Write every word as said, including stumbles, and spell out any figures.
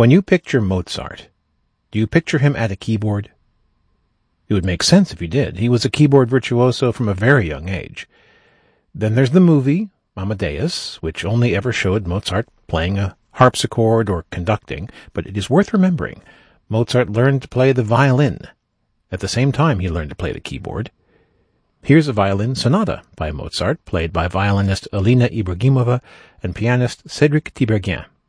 When you picture Mozart, do you picture him at a keyboard? It would make sense if you did. He was a keyboard virtuoso from a very young age. Then there's the movie, Amadeus, which only ever showed Mozart playing a harpsichord or conducting, but it is worth remembering Mozart learned to play the violin. At the same time he learned to play the keyboard. Here's a violin sonata by Mozart, played by violinist Alina Ibragimova and pianist Cédric Tiberghien.